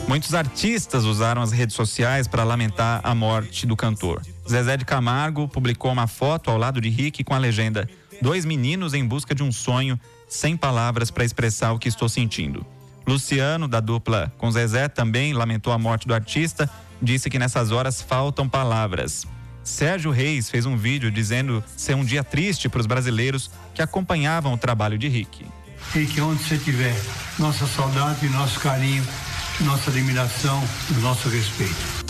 Muitos artistas usaram as redes sociais para lamentar a morte do cantor. Zezé de Camargo publicou uma foto ao lado de Rick com a legenda: 2 meninos em busca de um sonho, sem palavras para expressar o que estou sentindo. Luciano, da dupla com Zezé, também lamentou a morte do artista, disse que nessas horas faltam palavras. Sérgio Reis fez um vídeo dizendo ser um dia triste para os brasileiros que acompanhavam o trabalho de Rick. Rick, onde você estiver, nossa saudade, nosso carinho, nossa admiração, nosso respeito.